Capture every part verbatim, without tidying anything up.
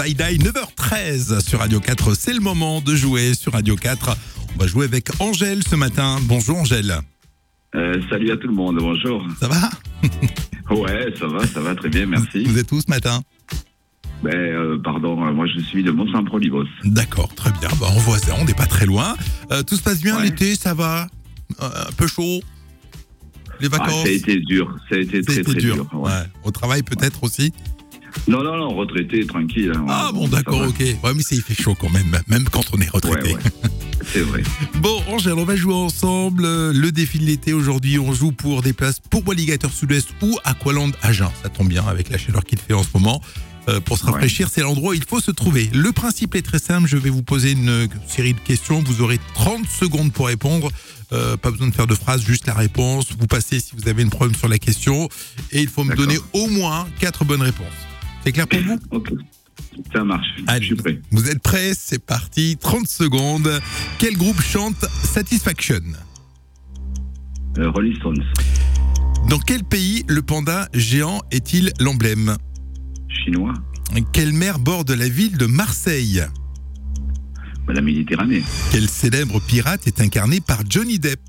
Die Die, neuf heures treize sur Radio quatre. C'est le moment de jouer sur Radio quatre. On va jouer avec Angèle ce matin. Bonjour Angèle. Euh, salut à tout le monde, bonjour. Ça va? Ouais, ça va, ça va très bien, merci. Vous êtes où ce matin? Ben, euh, pardon, euh, moi je suis de Mont-Saint-Prolibos. D'accord, très bien. Bah, on voit ça, on n'est pas très loin. Euh, tout se passe bien, Ouais. l'été, ça va? Euh, un peu chaud? Les Ah, vacances? ça a été dur, ça a été Ça a très été très dur. dur. ouais. Ouais. Au travail peut-être aussi? Non, non, non, retraité, tranquille. hein, Ah ouais, bon, ça d'accord, va. ok. Ouais, mais c'est, il fait chaud quand même, même quand on est retraité. Ouais, ouais. C'est vrai. Bon, Angèle, on va jouer ensemble. Euh, Le défi de l'été aujourd'hui, on joue pour des places pour Walligator Sud-Ouest ou Aqualand Agen. Ça tombe bien avec la chaleur qu'il fait en ce moment. Euh, pour se rafraîchir, ouais. C'est l'endroit où il faut se trouver. Le principe est très simple. Je vais vous poser une série de questions. Vous aurez trente secondes pour répondre. Euh, pas besoin de faire de phrases, juste la réponse. Vous passez si vous avez une problème sur la question. Et il faut me D'accord. donner au moins quatre bonnes réponses. C'est clair pour vous? Ok, ça marche. Allez, je suis prêt. Vous êtes prêts? C'est parti. trente secondes. Quel groupe chante Satisfaction? Euh, Rolling Stones, Dans quel pays le panda géant est-il l'emblème? chinois, Quelle mer borde la ville de Marseille? la Méditerranée. Quel célèbre pirate est incarné par Johnny Depp?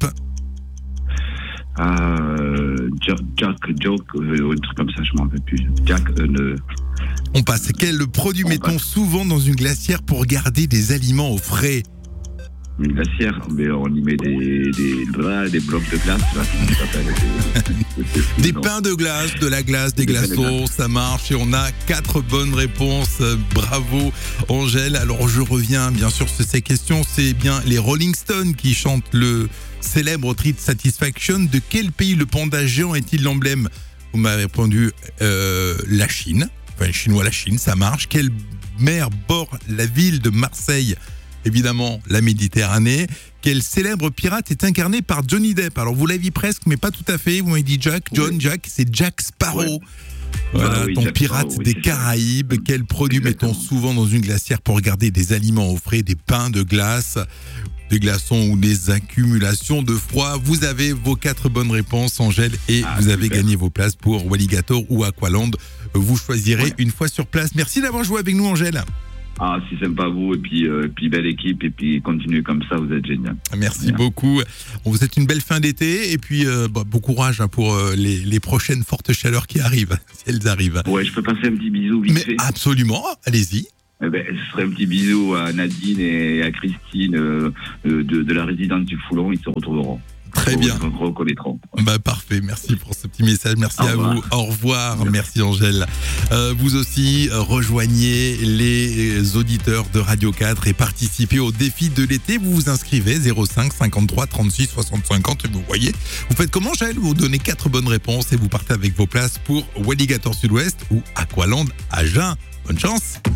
Euh, Jack, Jack, Joke, euh, un truc comme ça, je m'en rappelle plus. Jack, euh, le... On passe. Quel produit On mettons passe. souvent dans une glacière pour garder des aliments au frais? Une glacière, mais on y met des, des, là, des blocs de glace, là, comment ça s'appelle, des, Des non. pains de glace, de la glace, des, Des pains de glaçons, ça marche. Et on a quatre bonnes réponses. Euh, Bravo Angèle. Alors je reviens bien sûr sur ces questions. C'est bien les Rolling Stones qui chantent le célèbre titre Satisfaction. De quel pays le panda géant est-il l'emblème? Vous m'avez répondu euh, la Chine. Enfin, chinois, la Chine, ça marche. Quelle mer borde la ville de Marseille? Évidemment, la Méditerranée. Quel célèbre pirate est incarné par Johnny Depp? Alors, vous l'aviez presque, mais pas tout à fait. Vous m'avez dit Jack, John, Oui. Jack, c'est Jack Sparrow. Ouais. Voilà, Ah oui, ton Jack pirate Sparrow, oui, des c'est ça. Caraïbes. Quel produit Exactement. mettons souvent dans une glacière pour garder des aliments au frais? Des pains de glace, des glaçons ou des accumulations de froid. Vous avez vos quatre bonnes réponses, Angèle, et Ah, vous avez super. gagné vos places pour Walligator ou Aqualand. Vous choisirez Ouais. une fois sur place. Merci d'avoir joué avec nous, Angèle. Ah, si sympa à vous, et puis, euh, puis belle équipe, et puis continuez comme ça, vous êtes génial. Merci Bien. beaucoup. On vous souhaite une belle fin d'été et puis euh, bah, bon courage hein, pour euh, les, les prochaines fortes chaleurs qui arrivent, si elles arrivent. Ouais, je peux passer un petit bisou vite Mais fait. absolument, allez-y. Eh ben, ce serait un petit bisou à Nadine et à Christine euh, euh, de, de la résidence du Foulon, ils se retrouveront. Très Ils bien. se reconnaîtront. Bah parfait, merci pour ce petit message, merci Au à revoir. vous, au revoir, Merci. merci Angèle. Euh, vous aussi, euh, rejoignez les auditeurs de Radio quatre et participez au défi de l'été, vous vous inscrivez zéro cinq cinquante-trois trente-six soixante cinquante et vous voyez, vous faites comme Angèle, vous donnez quatre bonnes réponses et vous partez avec vos places pour Walligator Sud-Ouest ou Aqualand Agen. Bonne chance.